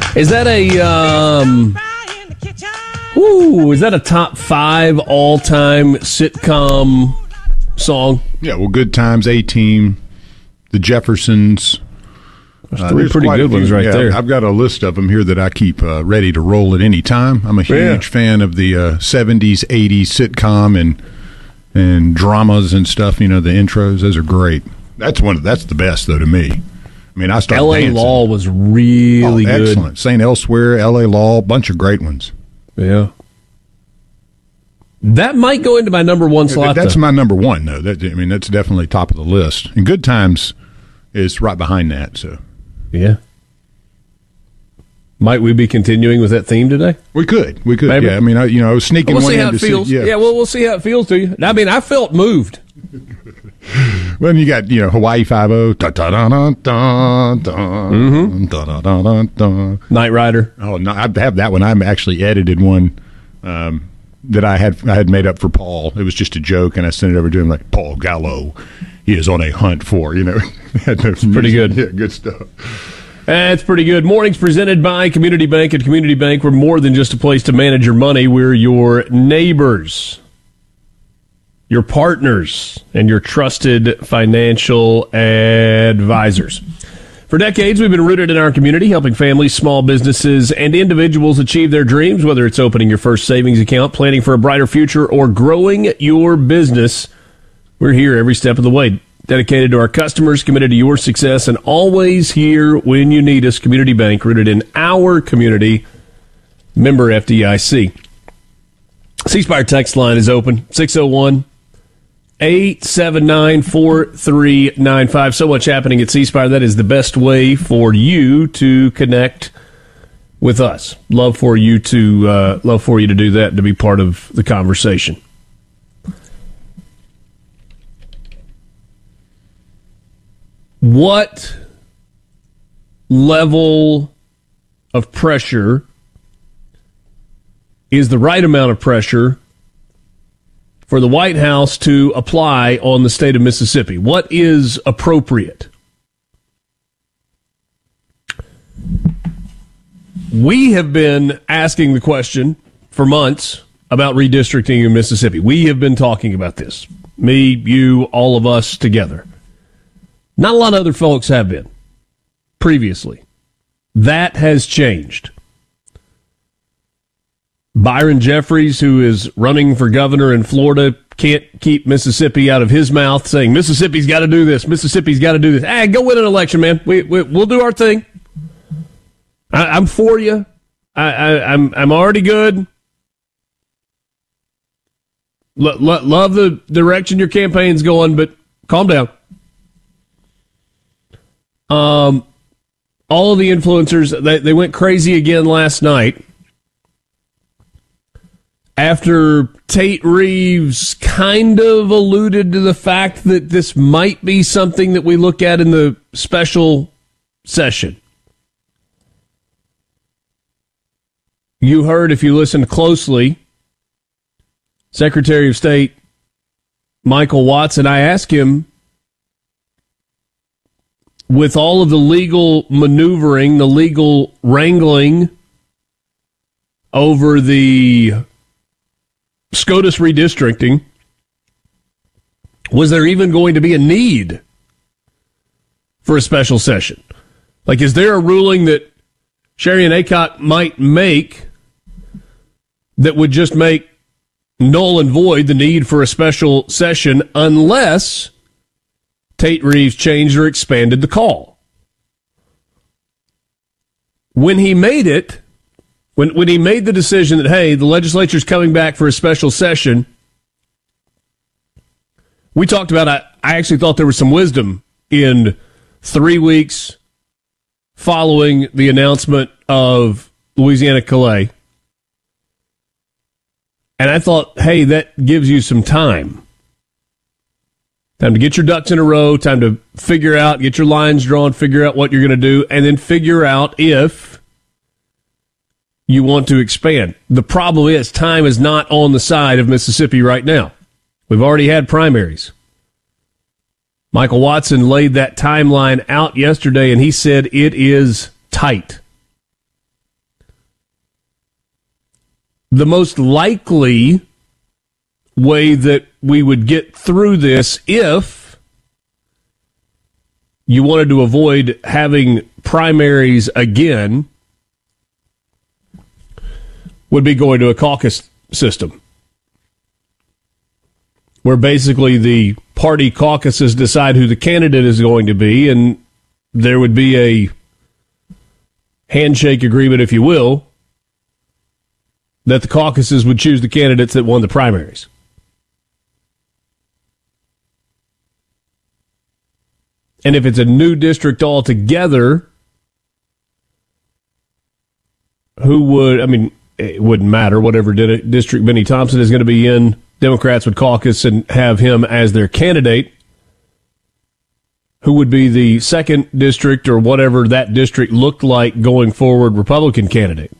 Is that a top 5 all-time sitcom song? Yeah, well, Good Times, A-Team, The Jeffersons. There's 3 pretty good ones right there. I've got a list of them here that I keep ready to roll at any time. I'm a huge fan of the 70s, 80s sitcom and dramas and stuff. You know, the intros; those are great. That's the best, though, to me. I mean, I started L.A. dancing. Law was really good. Excellent. St. Elsewhere, L.A. Law, bunch of great ones. Yeah. That might go into my number 1 slot. That's my number 1, though. That's definitely top of the list. And Good Times is right behind that. So, yeah. Might we be continuing with that theme today? We could. Maybe. Yeah. I mean, I was sneaking we'll one see in how it feels. Yeah. We'll see how it feels to you. I mean, I felt moved. Well, you got Hawaii 5-0. Knight Rider. Oh no, I have that one. I actually edited one that I had made up for Paul. It was just a joke, and I sent it over to him like, Paul Gallo, he is on a hunt for. It's pretty good. Yeah, good stuff. That's pretty good. Mornings presented by Community Bank. At Community Bank, we're more than just a place to manage your money. We're your neighbors, your partners, and your trusted financial advisors. For decades, we've been rooted in our community, helping families, small businesses, and individuals achieve their dreams, whether it's opening your first savings account, planning for a brighter future, or growing your business. We're here every step of the way, dedicated to our customers, committed to your success, and always here when you need us. Community Bank, rooted in our community, member FDIC. C-Spire text line is open, 601-879-4395. So much happening at C-Spire. That is the best way for you to connect with us. Love for you to do that, to be part of the conversation. What level of pressure is the right amount of pressure for the White House to apply on the state of Mississippi? What is appropriate? We have been asking the question for months about redistricting in Mississippi. We have been talking about this. Me, you, all of us together. Not a lot of other folks have been previously. That has changed. Byron Jeffries, who is running for governor in Florida, can't keep Mississippi out of his mouth, saying Mississippi's got to do this. Mississippi's got to do this. Hey, go win an election, man. We'll do our thing. I'm for you. I'm already good. Love the direction your campaign's going, but calm down. All of the influencers, they went crazy again last night after Tate Reeves kind of alluded to the fact that this might be something that we look at in the special session. You heard, if you listened closely, Secretary of State Michael Watson, I asked him, with all of the legal maneuvering, the legal wrangling over the SCOTUS redistricting, was there even going to be a need for a special session? Like, is there a ruling that Sherian Aycock might make that would just make null and void the need for a special session unless Tate Reeves changed or expanded the call? When he made it, when he made the decision that, hey, the legislature's coming back for a special session, we talked about, I actually thought there was some wisdom in 3 weeks following the announcement of Louisiana Calais. And I thought, hey, that gives you some time. Time to get your ducks in a row, time to figure out, get your lines drawn, figure out what you're going to do, and then figure out if you want to expand. The problem is time is not on the side of Mississippi right now. We've already had primaries. Michael Watson laid that timeline out yesterday, and he said it is tight. the most likely way that we would get through this, if you wanted to avoid having primaries again, would be going to a caucus system, where basically the party caucuses decide who the candidate is going to be, and there would be a handshake agreement, if you will, that the caucuses would choose the candidates that won the primaries. And if it's a new district altogether, who would, I mean, it wouldn't matter. Whatever district Benny Thompson is going to be in, Democrats would caucus and have him as their candidate. Who would be the second district, or whatever that district looked like going forward, Republican candidate?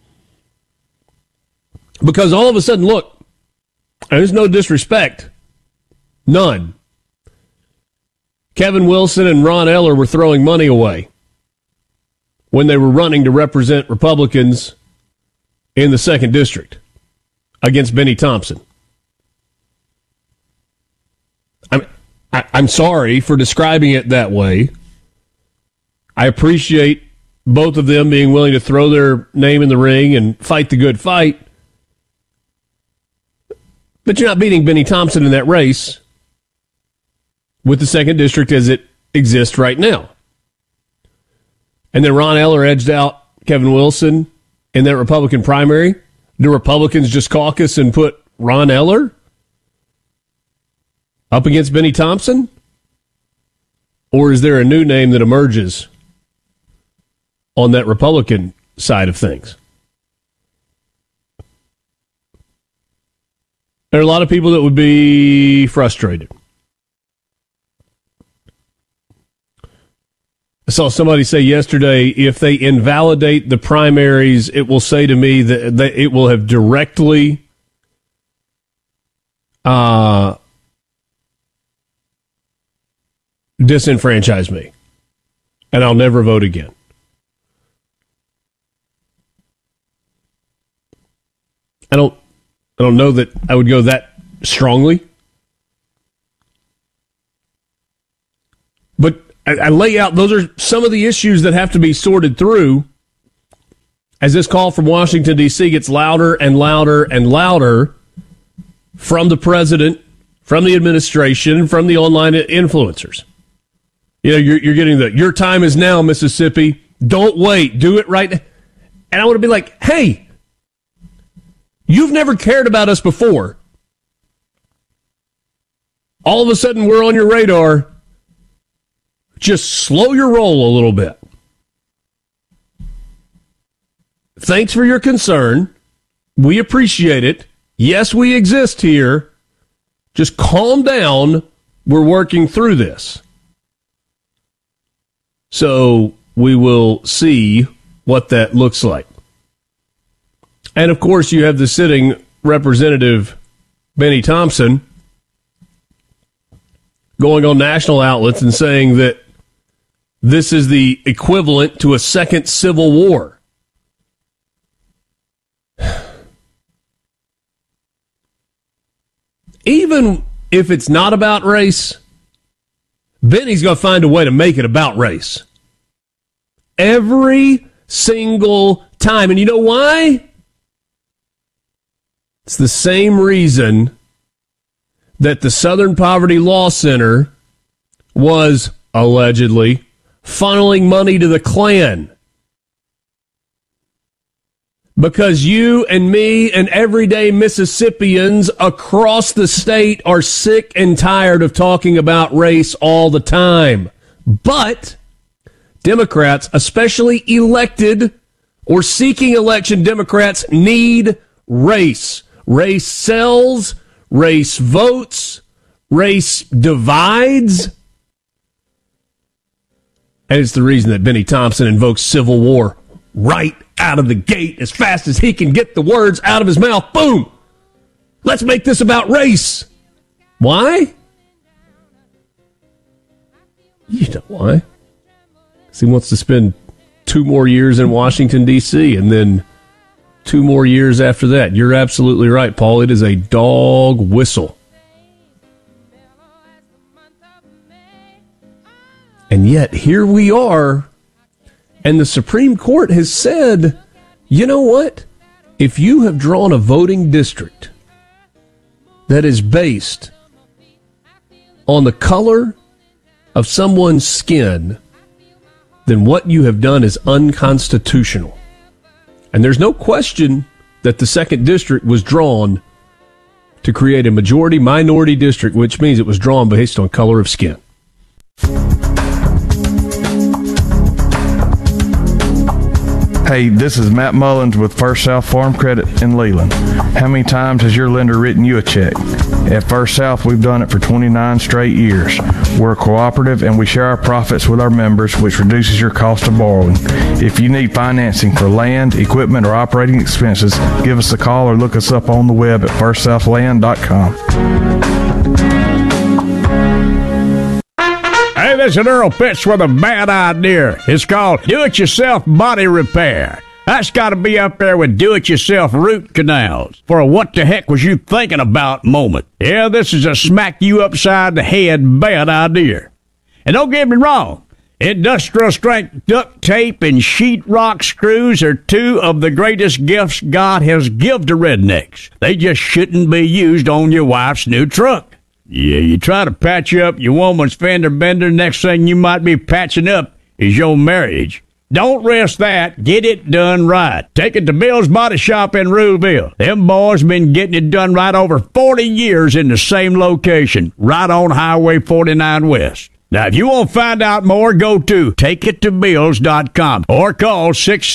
Because all of a sudden, look, there's no disrespect. None. Kevin Wilson and Ron Eller were throwing money away when they were running to represent Republicans in the second district against Benny Thompson. I'm sorry for describing it that way. I appreciate both of them being willing to throw their name in the ring and fight the good fight. But you're not beating Benny Thompson in that race with the second district as it exists right now. And then Ron Eller edged out Kevin Wilson in that Republican primary. Do Republicans just caucus and put Ron Eller up against Benny Thompson? Or is there a new name that emerges on that Republican side of things? There are a lot of people that would be frustrated. I saw somebody say yesterday, if they invalidate the primaries, it will say to me that it will have directly disenfranchised me, and I'll never vote again. I don't know that I would go that strongly. But I lay out, those are some of the issues that have to be sorted through as this call from Washington, D.C. gets louder and louder and louder from the president, from the administration, from the online influencers. You know, you're getting your time is now, Mississippi. Don't wait. Do it right now. And I want to be like, hey, you've never cared about us before. All of a sudden, we're on your radar. Just slow your roll a little bit. Thanks for your concern. We appreciate it. Yes, we exist here. Just calm down. We're working through this. So we will see what that looks like. And, of course, you have the sitting Representative Benny Thompson going on national outlets and saying that this is the equivalent to a second civil war. Even if it's not about race, Benny's going to find a way to make it about race. Every single time. And you know why? It's the same reason that the Southern Poverty Law Center was allegedly funneling money to the Klan. Because you and me and everyday Mississippians across the state are sick and tired of talking about race all the time. But Democrats, especially elected or seeking election Democrats, need race. Race sells, race votes, race divides. And it's the reason that Benny Thompson invokes civil war right out of the gate as fast as he can get the words out of his mouth. Boom! Let's make this about race. Why? You know why. Because he wants to spend 2 more years in Washington, D.C., and then 2 more years after that. You're absolutely right, Paul. It is a dog whistle. And yet, here we are, and the Supreme Court has said, you know what? If you have drawn a voting district that is based on the color of someone's skin, then what you have done is unconstitutional. And there's no question that the 2nd District was drawn to create a majority-minority district, which means it was drawn based on color of skin. Hey, this is Matt Mullins with First South Farm Credit in Leland. How many times has your lender written you a check? At First South, we've done it for 29 straight years. We're cooperative and we share our profits with our members, which reduces your cost of borrowing. If you need financing for land, equipment, or operating expenses, give us a call or look us up on the web at firstsouthland.com. Hey, this is Earl Pitts with a bad idea. It's called Do-It-Yourself Body Repair. That's got to be up there with do-it-yourself root canals for a what the heck was you thinking about moment. Yeah, this is a smack you upside the head bad idea. And don't get me wrong, industrial strength duct tape and sheetrock screws are 2 of the greatest gifts God has given to rednecks. They just shouldn't be used on your wife's new truck. Yeah, you try to patch up your woman's fender bender, next thing you might be patching up is your marriage. Don't risk that. Get it done right. Take it to Bill's Body Shop in Ruleville. Them boys been getting it done right over 40 years in the same location, right on Highway 49 West. Now, if you want to find out more, go to takeittobills.com or call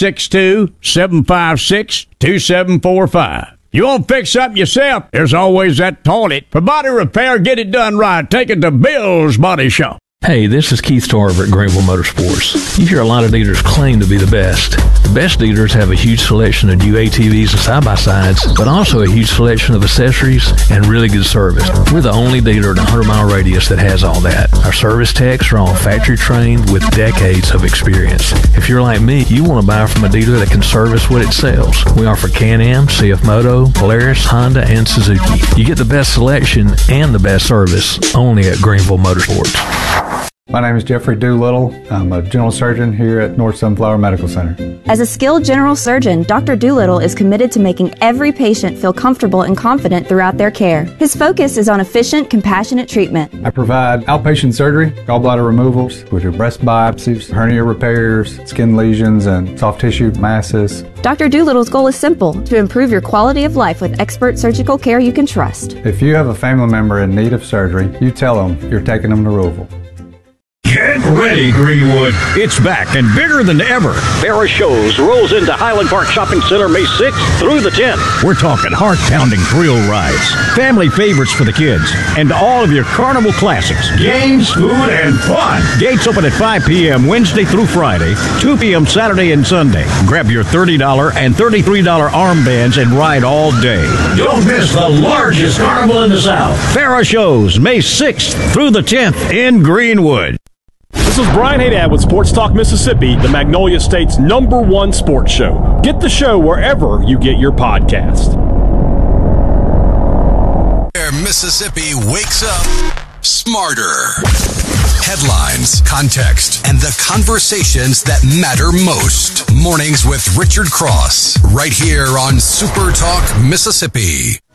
662-756-2745. You want to fix something yourself? There's always that toilet. For body repair, get it done right. Take it to Bill's Body Shop. Hey, this is Keith Tarver at Greenville Motorsports. You hear a lot of dealers claim to be the best. The best dealers have a huge selection of new ATVs and side-by-sides, but also a huge selection of accessories and really good service. We're the only dealer in a 100-mile radius that has all that. Our service techs are all factory trained with decades of experience. If you're like me, you want to buy from a dealer that can service what it sells. We offer Can-Am, CF Moto, Polaris, Honda, and Suzuki. You get the best selection and the best service only at Greenville Motorsports. My name is Jeffrey Doolittle. I'm a general surgeon here at North Sunflower Medical Center. As a skilled general surgeon, Dr. Doolittle is committed to making every patient feel comfortable and confident throughout their care. His focus is on efficient, compassionate treatment. I provide outpatient surgery, gallbladder removals, we do breast biopsies, hernia repairs, skin lesions, and soft tissue masses. Dr. Doolittle's goal is simple: to improve your quality of life with expert surgical care you can trust. If you have a family member in need of surgery, you tell them you're taking them to Louisville. Get ready, Greenwood. It's back and bigger than ever. Farrah Shows rolls into Highland Park Shopping Center May 6th through the 10th. We're talking heart-pounding thrill rides, family favorites for the kids, and all of your carnival classics. Games, food, and fun. Gates open at 5 p.m. Wednesday through Friday, 2 p.m. Saturday and Sunday. Grab your $30 and $33 armbands and ride all day. Don't miss the largest carnival in the South. Farrah Shows, May 6th through the 10th in Greenwood. This is Brian Haydad with Sports Talk Mississippi, the Magnolia State's #1 sports show. Get the show wherever you get your podcast. Where Mississippi wakes up smarter. Headlines, context, and the conversations that matter most. Mornings with Richard Cross, right here on Super Talk Mississippi.